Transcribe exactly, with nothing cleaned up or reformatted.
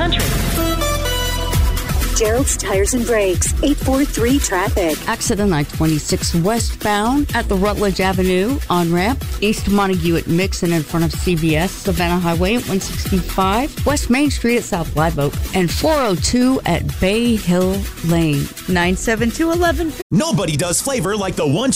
country. Gerald's Tires and Brakes, eight four three traffic. Accident I twenty-six westbound at the Rutledge Avenue on-ramp. East Montague at Mixon in front of C V S. Savannah Highway at one sixty-five. West Main Street at South Live Oak. And four oh two at Bay Hill Lane. nine seven two one one. Nobody does flavor like the one